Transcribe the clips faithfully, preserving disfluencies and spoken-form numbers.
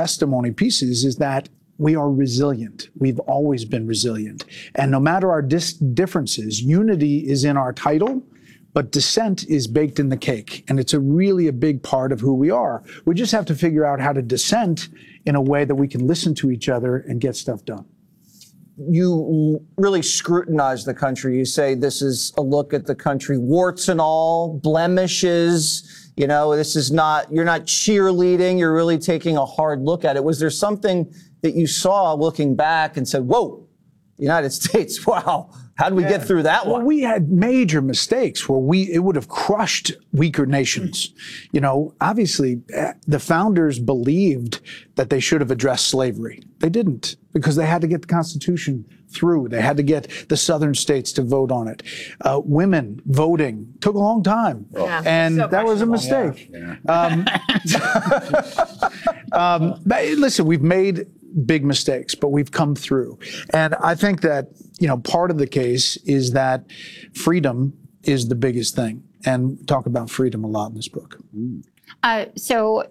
testimony pieces is that we are resilient. We've always been resilient. And no matter our dis- differences, unity is in our title, but dissent is baked in the cake. And it's a really a big part of who we are. We just have to figure out how to dissent in a way that we can listen to each other and get stuff done. You really scrutinize the country. You say this is a look at the country, warts and all, blemishes. You know, this is not, you're not cheerleading. You're really taking a hard look at it. Was there something that you saw looking back and said, whoa, the United States, wow, how did we yeah. get through that well, one? We had major mistakes where we it would have crushed weaker nations. You know, obviously, uh, the founders believed that they should have addressed slavery. They didn't, because they had to get the Constitution through. They had to get the southern states to vote on it. Uh, women voting took a long time, yeah. and so that was a mistake. Yeah. Yeah. Um, um, but listen, we've made big mistakes, but we've come through. And I think that, you know, part of the case is that freedom is the biggest thing. And we talk about freedom a lot in this book. Uh, so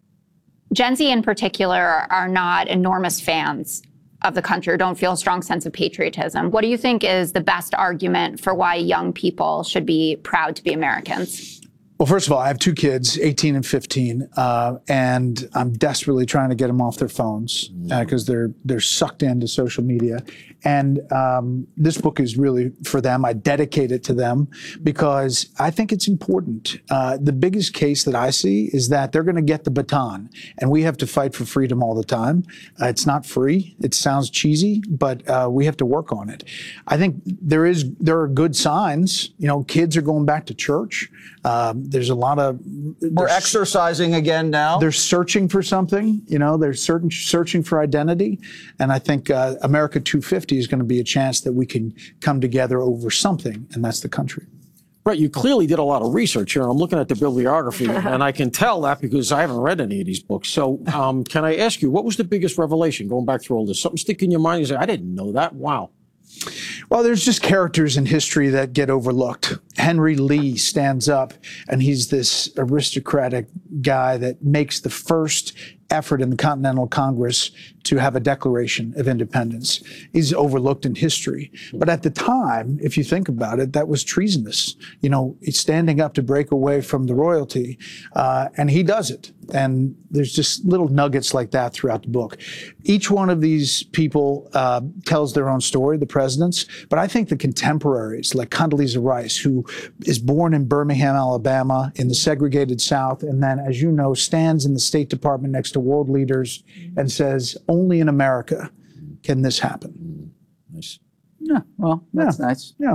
Gen Z in particular are not enormous fans of the country or don't feel a strong sense of patriotism. What do you think is the best argument for why young people should be proud to be Americans? Well, first of all, I have two kids, eighteen and fifteen, uh, and I'm desperately trying to get them off their phones because uh, they're they're sucked into social media. And um, this book is really for them. I dedicate it to them because I think it's important. Uh, the biggest case that I see is that they're going to get the baton, and we have to fight for freedom all the time. Uh, it's not free. It sounds cheesy, but uh, we have to work on it. I think there is there are good signs. You know, kids are going back to church. Um, there's a lot of we're exercising again now. They're searching for something. You know, they're certain searching for identity, and I think uh, America two fifty is going to be a chance that we can come together over something, and that's the country. Right, you clearly did a lot of research here. I'm looking at the bibliography, and I can tell that because I haven't read any of these books. So um, can I ask you, what was the biggest revelation going back through all this? Something stick in your mind? You say, I didn't know that. Wow. Well, there's just characters in history that get overlooked. Henry Lee stands up, and he's this aristocratic guy that makes the first effort in the Continental Congress to have a Declaration of Independence. He's overlooked in history. But at the time, if you think about it, that was treasonous. You know, he's standing up to break away from the royalty, uh, and he does it. And there's just little nuggets like that throughout the book. Each one of these people uh, tells their own story, the presidents, but I think the contemporaries, like Condoleezza Rice, who is born in Birmingham, Alabama, in the segregated South, and then, as you know, stands in the State Department next to world leaders and says, only in America can this happen. Nice. Yeah, well, that's yeah. nice. Yeah.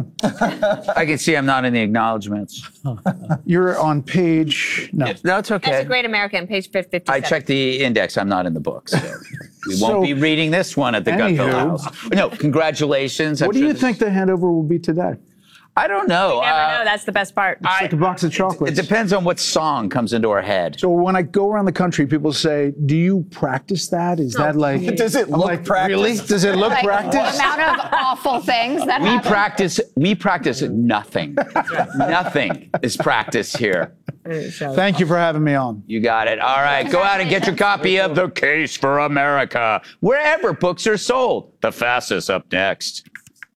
I can see I'm not in the acknowledgments. You're on page, no. No, it's okay. That's a Great American, page fifty-seven. I checked the index. I'm not in the book, so we So, won't be reading this one at the anywho, Gutfeld House. No, congratulations. What I'm do sure you this- think the handover will be today? I don't know. You never Uh, know. That's the best part. It's like a box of chocolates. It depends on what song comes into our head. So when I go around the country, people say, do you practice that? Is that like... Does it I'm look like, practiced? Really? Does it look Like, practiced? the amount of awful things that We happen. practice, we practice nothing. Nothing is practiced here. Thank you for having me on. You got it. All right, go out and get your copy of The Case for America, wherever books are sold. The fastest up next.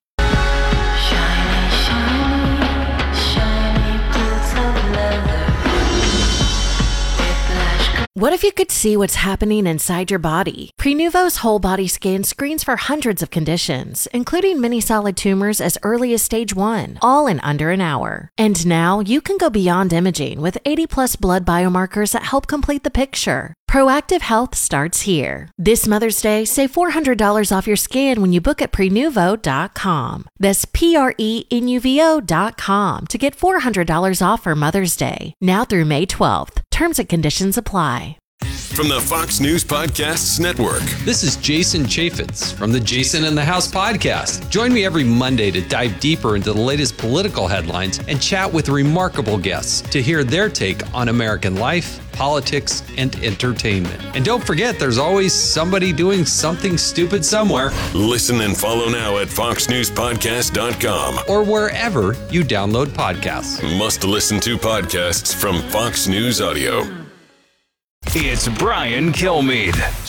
What if you could see what's happening inside your body? Prenuvo's whole body scan screens for hundreds of conditions, including many solid tumors as early as stage one, all in under an hour. And now you can go beyond imaging with eighty plus blood biomarkers that help complete the picture. Proactive health starts here. This Mother's Day, save four hundred dollars off your scan when you book at prenuvo dot com. That's P R E N U V O dot com to get four hundred dollars off for Mother's Day. Now through May twelfth. Terms and conditions apply. From the Fox News Podcasts Network. This is Jason Chaffetz from the Jason in the House podcast. Join me every Monday to dive deeper into the latest political headlines and chat with remarkable guests to hear their take on American life, politics, and entertainment. And don't forget, there's always somebody doing something stupid somewhere. Listen and follow now at fox news podcast dot com or wherever you download podcasts. Must listen to podcasts from Fox News Audio. It's Brian Kilmeade.